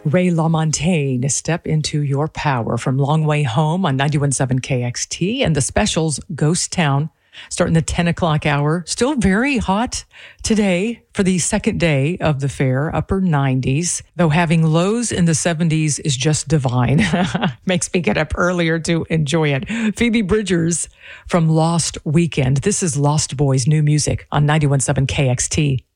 Ray LaMontagne, Step Into Your Power from Long Way Home on 91.7 KXT, and the specials Ghost Town starting the 10 o'clock hour. Still very hot today for the second day of the fair, upper 90s, though having lows in the 70s is just divine. Makes me get up earlier to enjoy it. Phoebe Bridgers from Lost Weekend. This is Lost Boys new music on 91.7 KXT.